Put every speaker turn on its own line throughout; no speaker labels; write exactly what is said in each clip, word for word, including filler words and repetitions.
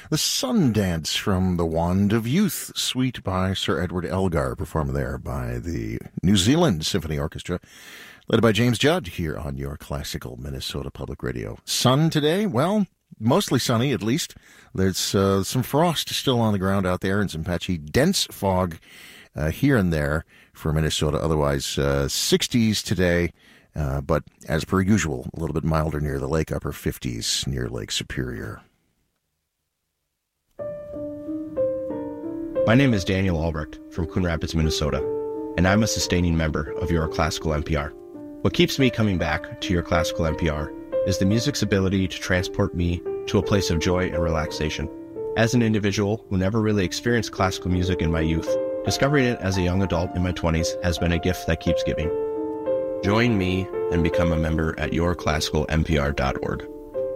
The Sun Dance from The Wand of Youth, suite by Sir Edward Elgar, performed there by the New Zealand Symphony Orchestra, led by James Judd here on your classical Minnesota Public Radio. Sun today? Well, mostly sunny, at least. There's uh, some frost still on the ground out there and some patchy, dense fog uh, here and there for Minnesota. Otherwise, uh, sixties today, uh, but as per usual, a little bit milder near the lake, upper fifties near Lake Superior.
My name is Daniel Albrecht from Coon Rapids, Minnesota, and I'm a sustaining member of your classical N P R. What keeps me coming back to your classical N P R is the music's ability to transport me to a place of joy and relaxation. As an individual who never really experienced classical music in my youth, discovering it as a young adult in my twenties has been a gift that keeps giving. Join me and become a member at your classical N P R dot org.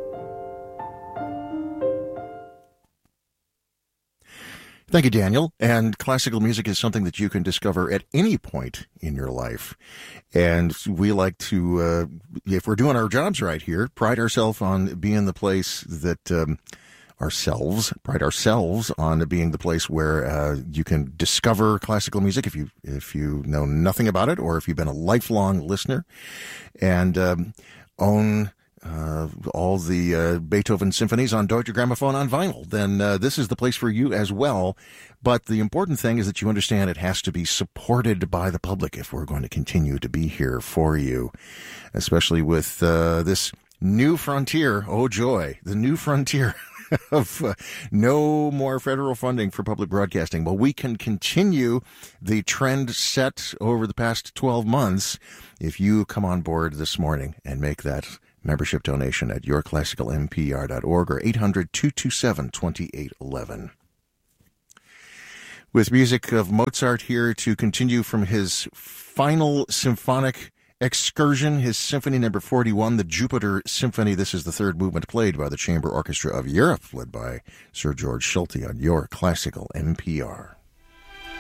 Thank you, Daniel. And classical music is something that you can discover at any point in your life. And we like to, uh, if we're doing our jobs right here, pride ourselves on being the place that, um, ourselves, pride ourselves on being the place where uh, you can discover classical music if you if you know nothing about it or if you've been a lifelong listener, and um, own Uh, all the uh, Beethoven symphonies on Deutsche Grammophon on vinyl, then uh, this is the place for you as well. But the important thing is that you understand it has to be supported by the public if we're going to continue to be here for you, especially with uh, this new frontier. Oh, joy, the new frontier of uh, no more federal funding for public broadcasting. Well, we can continue the trend set over the past twelve months if you come on board this morning and make that membership donation at your classical N P R dot org or eight hundred, two two seven, two eight one one. With music of Mozart here to continue from his final symphonic excursion, his Symphony Number forty-one, the Jupiter Symphony. This is the third movement played by the Chamber Orchestra of Europe, led by Sir George Solti on your classical N P R.